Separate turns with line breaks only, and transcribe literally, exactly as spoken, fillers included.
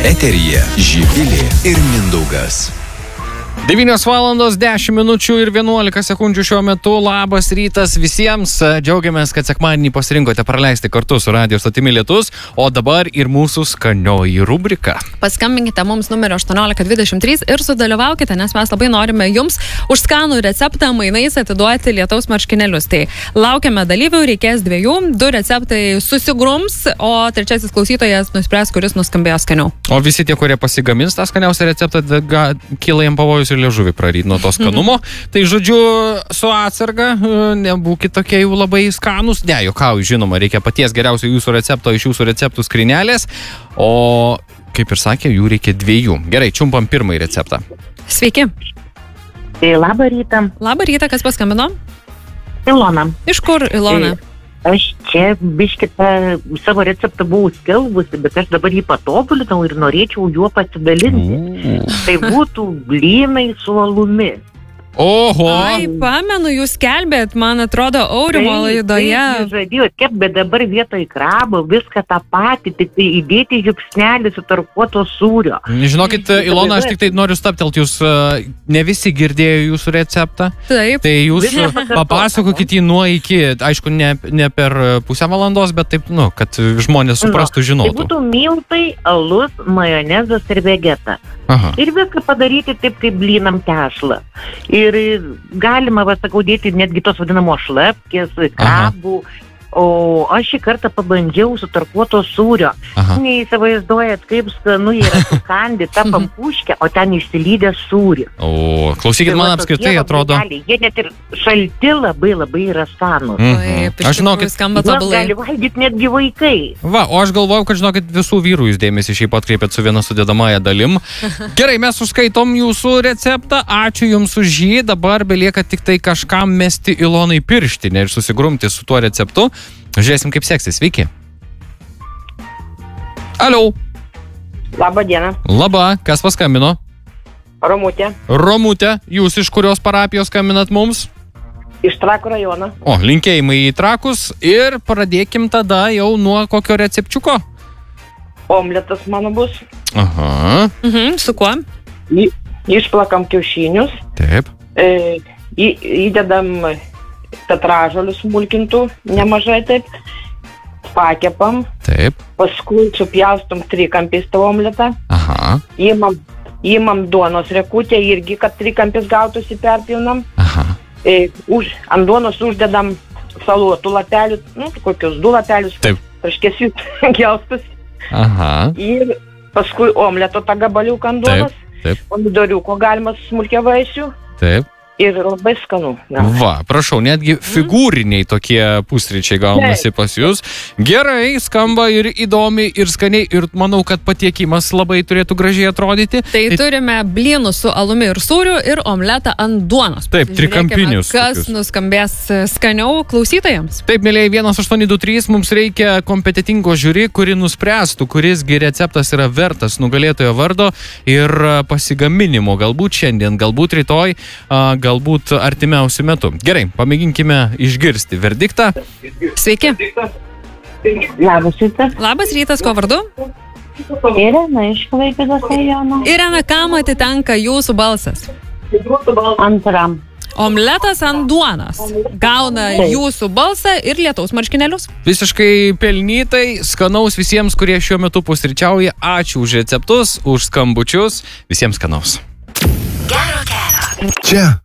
Eteryje Živilė ir Mindaugas.
devynios valandos dešimt minučių ir vienuolika sekundžių šiuo metu. Labas rytas visiems. Džiaugiamės, kad sekmadienį pasirinkote praleisti kartu su Radio stotimi Lietus. O dabar ir mūsų skanioji rubrika.
Paskambinkite mums numerio aštuoniolika dvidešimt trys ir sudalyvaukite, nes mes labai norime jums už skanų receptą mainais atiduoti lietaus marškinėlius. Tai laukiame dalyvių, reikės dviejų, du receptai susigrums, o trečiasis klausytojas nuspręs, kuris nuskambėjo skaniau.
O visi tie, kurie pasigamins tą skaniausią receptą, ga, kyla jiem pavojus ir liežuvį praryti nuo to skanumo. Tai žodžiu, su atsarga, nebūkit tokie jau labai skanus. Ne, juokauju, žinoma, reikia paties geriausio jūsų recepto iš jūsų receptų skrinelės, o kaip ir sakė, jų reikia dviejų. Gerai, čiumpam pirmąjį receptą.
Sveiki.
Labą rytą.
Labą rytą, kas paskambino?
Ilona.
Iš kur, Ilona?
Aš čia biškitą savo receptą buvau skelbusi, bet aš dabar jį patobulinau ir norėčiau juo pasidalinti.
Mm.
Tai būtų blynai su alumi.
Oho!
Ai, pamenu, jūs skelbėt, man atrodo, Aurimo laidoje.
Tai žadėjau, kaip, bet dabar vietoj krabo viską tą patį, tik tai įdėti žiupsnelį sutarkuoto sūrio.
Žinokit, Ilona, aš tik tai noriu stabtelt, jūs ne visi girdėjo jūsų receptą.
Taip.
Tai jūs papasakokit jį nuo iki, aišku, ne, ne per pusę valandos, bet taip, nu, kad žmonės suprastų, žinotų.
Tai būtų miltai, alus, majonezas ir vegeta.
Aha.
Ir viską padaryti taip, kaip blynam tešlą. Ir galima, va, sakau, dėti netgi tos vadinamos šlepkės, krabų. O aš šį kartą pabandžiau su tarkuoto sūrio.
Aha.
Neįsivaizduojat, kaip skanu yra sukandi tą pampuškę, o ten išsilydė sūrį.
O, klausykit, man apskritai atrodo...
Gali, jie net ir šalti labai labai yra skanus.
Mhm.
Taip,
Aš žinokit,
skamba
Juos
tobulai.
gali valgyti netgi vaikai.
Va, o aš galvojau, kad žinokit, visų vyrų jūs dėmesį šiaip atkreipėt su viena sudėdamąja dalim. Gerai, mes užskaitom jūsų receptą. Ačiū jums už jį. Dabar belieka tik tai kažkam mesti Ilonai pirštinę ir susigrumti su tuo receptu. Žiūrėsim, kaip seksis. Sveiki. Aliau.
Labą dieną.
Labą. Kas paskambino?
Romutė.
Romutė. Jūs iš kurios parapijos skambinat mums?
Iš Trakų rajono.
O, linkėjimai į Trakus. Ir pradėkim tada jau nuo kokio recepčiuko.
Omletas mano bus.
Aha.
Mhm, su kuo?
Į, išplakam kiaušinius.
Taip.
E, į, įdedam petražolių smulkintų, nemažai taip. Pakepam.
Taip.
Paskui supjaustom trikampiais tą omletą.
Aha.
Įmam, įmam duonos rekutę irgi, kad trikampis gautųsi, perpjaunam.
Aha.
E, už, ant duonos uždedam salotų lapelių, nu, kokius du lapelius.
Taip.
Praškėsiu jaustus.
Aha.
Ir paskui omleto tą gabaliuką ant duonos.
Taip. Taip.
Pomidoriuko galima smulkia vaisių.
Taip.
Ir labai skanu. Ja.
Va, prašau, netgi figūriniai tokie pusryčiai gaunasi pas jūs. Gerai, skamba ir įdomi, ir skaniai, ir manau, kad patiekimas labai turėtų gražiai atrodyti.
Tai turime blynų su alumi ir sūriu ir omletą ant duonos.
Taip, trikampinius.
Kas
tokius.
nuskambės skaniau klausytojams?
Taip, mėlėjai, vienas aštuoni du trys, mums reikia kompetitingo žiūri, kuri nuspręstų, kurisgi receptas yra vertas nugalėtojo vardo ir pasigaminimo. Galbūt šiandien, galbūt rytoj, galbūt artimiausių metų. Gerai, pamėginkime išgirsti verdiktą.
Sveiki.
Labas rytas.
Labas rytas, kuo vardu?
Irena iš Klaipėdos rajono.
Irena, kam atitenka jūsų balsas?
Antram.
Omletas ant duonos. Gauna jūsų balsą ir lietaus marškinėlius.
Visiškai pelnytai, skanaus visiems, kurie šiuo metu pusryčiauja. Ačiū už receptus, už skambučius. Visiems skanaus.
Čia